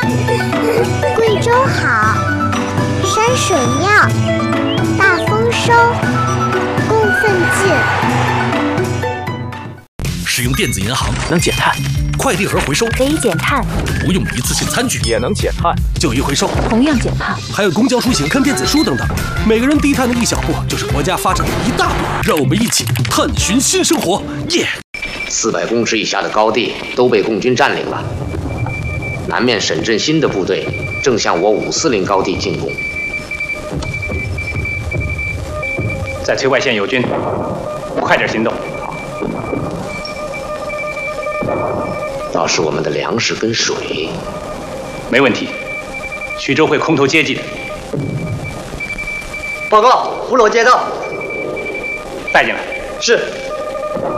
贵州好，山水妙，大丰收，供奉进。 使用电子银行能减碳， 快递盒回收可以减碳， 不用一次性餐具也能减碳， 旧衣回收同样减碳， 还有公交出行看电子书等等，每个人低碳的一小步，就是国家发展的一大步。让我们一起探寻新生活，耶 ！400公尺以下的高地都被共军占领了，南面沈振新的部队正向我540高地进攻。 在崔外县有军，快点行动。 倒是我们的粮食跟水， 没问题。徐州会空投接济的。 报告，湖洛接到， 带进来。 是。